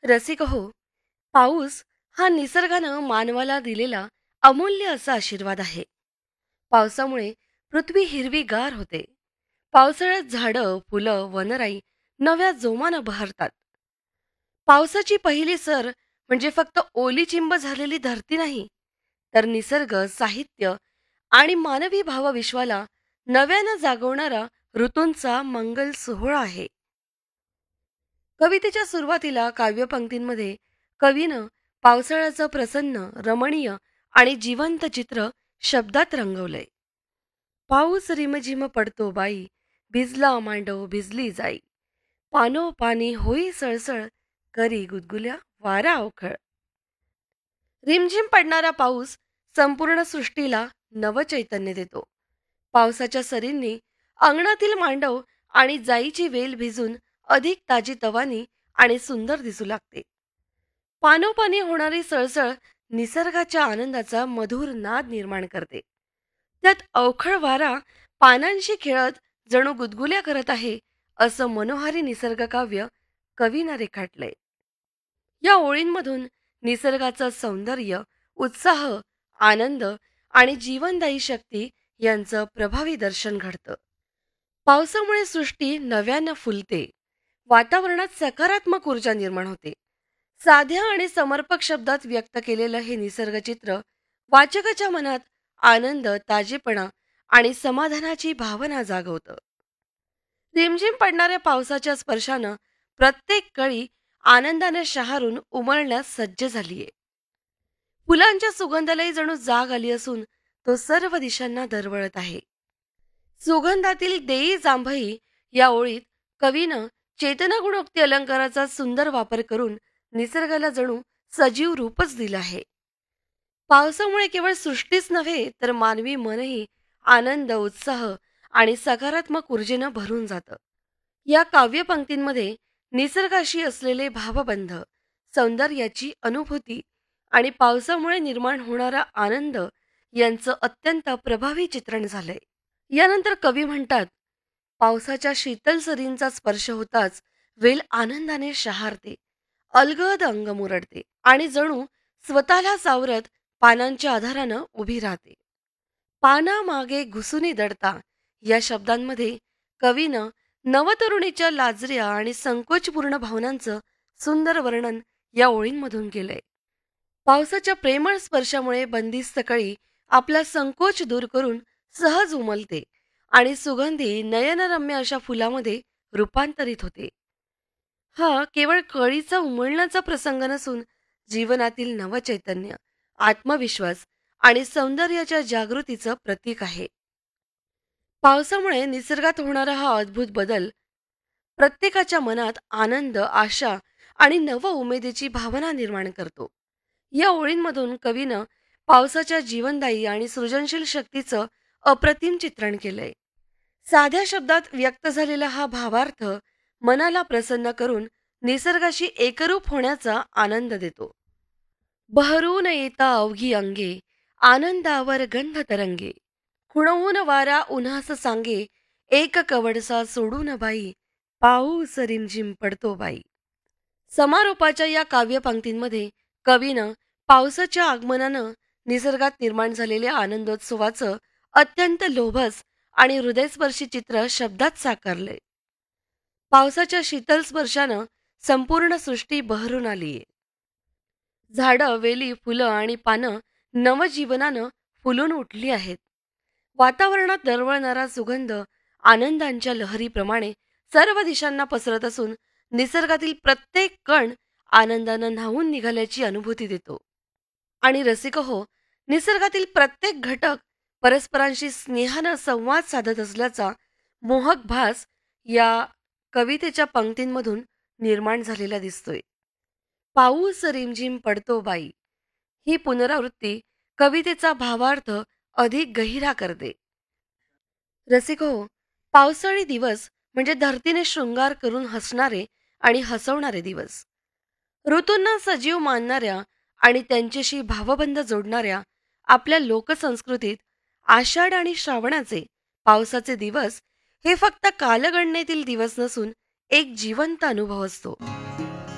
रसिक हो, पाऊस हा निसर्गानं मानवाला दिलेला अमूल्य असा आशीर्वाद आहे. पावसामुळे पृथ्वी हिरवीगार होते. पावसाळ्यात झाडं, फुलं, वनराई नव्या जोमानं बहरतात. पावसाची पहिली सर म्हणजे फक्त ओली चिंब झालेली धरती नाही, तर निसर्ग, साहित्य आणि मानवी भावविश्वाला नव्यानं जागवणारा ऋतूंचा मंगल सोहळा आहे. कवितेच्या सुरुवातीला काव्यपंक्तींमध्ये कवीनं पावसाळ्याचं प्रसन्न, रमणीय आणि जिवंत चित्र शब्दात रंगवलंय. पाऊस रिमझिम पडतो बाई, भिजला मांडव भिजली जाई, पानो पाणी होई सळसळ, करी गुदगुल्या वारा अवखळ. रिमझिम पडणारा पाऊस संपूर्ण सृष्टीला नवचैतन्य देतो. पावसाच्या सरींनी अंगणातील मांडव आणि जाईची वेल भिजून अधिक ताजीतवानी आणि सुंदर दिसू लागते. पानोपानी होणारी सळसळ निसर्गाच्या आनंदाचा मधुर नाद निर्माण करते. त्यात अवखळ वारा पानांशी खेळत जणू गुदगुल्या करत आहे, असं मनोहारी निसर्गकाव्य कवीनं रेखाटलंय. या ओळींमधून निसर्गाचं सौंदर्य, उत्साह, आनंद आणि जीवनदायी शक्ती यांचं प्रभावी दर्शन घडतं. पावसामुळे सृष्टी नव्यानं फुलते. वातावरणात सकारात्मक ऊर्जा निर्माण होते. साध्या आणि समर्पक शब्दात व्यक्त केलेलं हे निसर्गचित्र वाचकाच्या मनात आनंद, ताजेपणा आणि समाधानाची भावना जागवतं. रिमझिम पडणाऱ्या पावसाच्या स्पर्शानं प्रत्येक कळी आनंदाने शहारून उमलण्यास सज्ज झालीये. फुलांच्या सुगंधालाही जणू जाग आली असून तो सर्व दिशांना दरवळत आहे. सुगंधातील देई जांभई या ओळीत कवीनं चेतना गुणोक्ती अलंकाराचा सुंदर वापर करून निसर्गाला जणू सजीव रूपच दिलं आहे. पावसामुळे केवळ सृष्टीच नव्हे तर मानवी मनही आनंद, उत्साह आणि सकारात्मक ऊर्जेनं भरून जातं. या काव्यपंक्तींमध्ये निसर्गाशी असलेले भावबंध, सौंदर्याची अनुभूती आणि पावसामुळे निर्माण होणारा आनंद यांचं अत्यंत प्रभावी चित्रण झालंय. यानंतर कवी म्हणतात, पावसाच्या शीतल सरींचा स्पर्श होताच वेल आनंदाने शहारते, अलगद अंग मुरडते आणि जणू स्वतःला सावरत पानांच्या आधारानं उभी राहते. पाना मागे घुसुनी दडता या शब्दांमध्ये कवीनं नवतरुणीच्या लाजऱ्या आणि संकोचपूर्ण भावनांचं सुंदर वर्णन या ओळींमधून केलंय. पावसाच्या प्रेमळ स्पर्शामुळे बंदिस्त कळी आपला संकोच दूर करून सहज उमलते आणि सुगंधी नयनरम्य अशा फुलामध्ये रूपांतरित होते. हा केवळ कळीचा उमलण्याचा प्रसंग नसून जीवनातील नवचैतन्य, आत्मविश्वास आणि सौंदर्याच्या जागृतीचं प्रतीक आहे. पावसामुळे निसर्गात होणारा हा अद्भुत बदल प्रत्येकाच्या मनात आनंद, आशा आणि नव उमेदीची भावना निर्माण करतो. या ओळींमधून कवीनं पावसाच्या जीवनदायी आणि सृजनशील शक्तीचं अप्रतिम चित्रण केलंय. साध्या शब्दात व्यक्त झालेला हा भावार्थ मनाला प्रसन्न करून निसर्गाशी एकरूप होण्याचा आनंद देतो. बहरून येता अवघी अंगे, आनंदावर गंध तरंगे, खुणवून वारा उन्हास सांगे, एक कवडसा सोडून बाई, पाऊस रिमझिम पडतो बाई. समारोपाच्या या काव्यपंक्तींमध्ये कवीनं पावसाच्या आगमनानं निसर्गात निर्माण झालेल्या आनंदोत्सवाचं अत्यंत लोभस आणि हृदयस्पर्शी चित्र शब्दात साकारलंय. पावसाच्या शीतल स्पर्शानं संपूर्ण सृष्टी बहरून आलीये. झाडं, वेली, फुलं आणि पानं नवजीवनानं फुलून उठली आहेत. वातावरणात दरवळणारा सुगंध आनंदांच्या लहरीप्रमाणे सर्व दिशांना पसरत असून निसर्गातील प्रत्येक कण आनंदानं न्हावून निघाल्याची अनुभूती देतो. आणि रसिक हो, निसर्गातील प्रत्येक घटक परस्परांशी स्नेहानं संवाद साधत असल्याचा मोहक भास या कवितेच्या पंक्तींमधून निर्माण झालेला दिसतोय. पाऊस रिमझिम पडतो बाई ही पुनरावृत्ती कवितेचा भावार्थ अधिक गहिरा करते. रसिक हो, पावसाळी दिवस म्हणजे धरतीने शृंगार करून हसणारे आणि हसवणारे दिवस. ऋतूंना सजीव मानणाऱ्या आणि त्यांच्याशी भावबंध जोडणाऱ्या आपल्या लोकसंस्कृतीत आषाढ आणि श्रावणाचे पावसाचे दिवस हे फक्त कालगणनेतील दिवस नसून एक जिवंत अनुभव असतो.